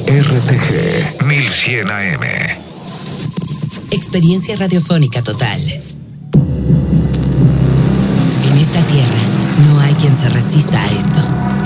RTG 1100 AM. Experiencia radiofónica total. En esta tierra no hay quien se resista a esto.